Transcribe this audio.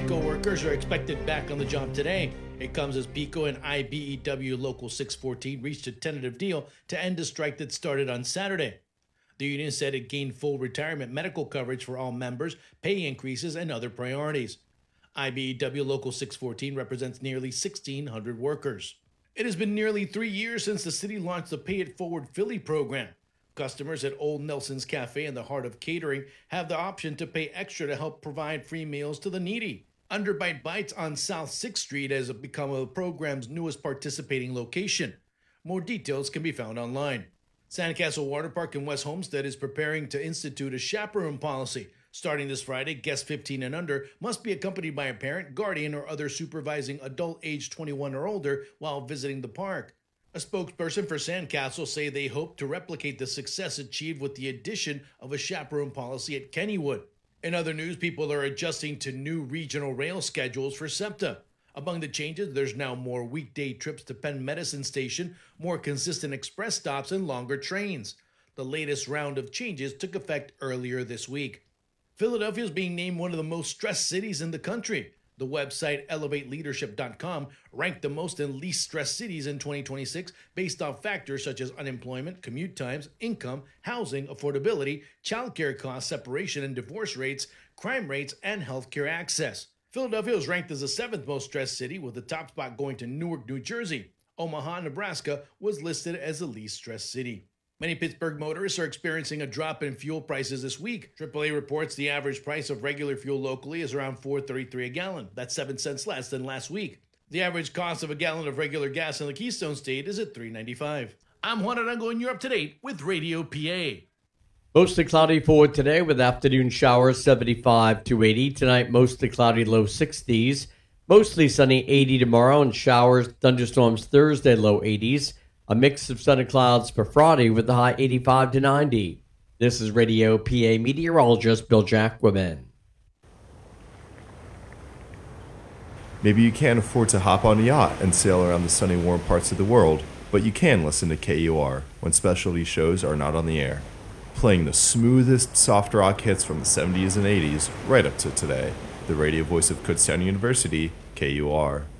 PECO workers are expected back on the job today. It comes as PECO and IBEW Local 614 reached a tentative deal to end a strike that started on Saturday. The union said it gained full retirement medical coverage for all members, pay increases, and other priorities. IBEW Local 614 represents nearly 1,600 workers. It has been nearly 3 years since the city launched the Pay It Forward Philly program. Customers at Old Nelson's Cafe in the heart of catering have the option to pay extra to help provide free meals to the needy. Underbite Bites on South 6th Street has become the program's newest participating location. More details can be found online. Sandcastle Water Park in West Homestead is preparing to institute a chaperone policy. Starting this Friday, guests 15 and under must be accompanied by a parent, guardian, or other supervising adult aged 21 or older while visiting the park. A spokesperson for Sandcastle say they hope to replicate the success achieved with the addition of a chaperone policy at Kennywood. In other news, people are adjusting to new regional rail schedules for SEPTA. Among the changes, there's now more weekday trips to Penn Medicine Station, more consistent express stops, and longer trains. The latest round of changes took effect earlier this week. Philadelphia is being named one of the most stressed cities in the country. The website ElevateLeadership.com ranked the most and least stressed cities in 2026 based on factors such as unemployment, commute times, income, housing, affordability, childcare costs, separation and divorce rates, crime rates, and healthcare access. Philadelphia was ranked as the 7th most stressed city, with the top spot going to Newark, New Jersey. Omaha, Nebraska was listed as the least stressed city. Many Pittsburgh motorists are experiencing a drop in fuel prices this week. AAA reports the average price of regular fuel locally is around $4.33 a gallon. That's 7 cents less than last week. The average cost of a gallon of regular gas in the Keystone State is at $3.95. I'm Juan Arango, and you're up to date with Radio PA. Mostly cloudy for today with afternoon showers 75 to 80. Tonight, mostly cloudy, low 60s. Mostly sunny, 80 tomorrow, and showers, thunderstorms Thursday, low 80s. A mix of sun and clouds for Friday with the high 85 to 90. This is Radio PA meteorologist Bill Jacquemin. Maybe you can't afford to hop on a yacht and sail around the sunny, warm parts of the world, but you can listen to KUR when specialty shows are not on the air. Playing the smoothest soft rock hits from the 70s and 80s right up to today. The radio voice of Kutztown University, KUR.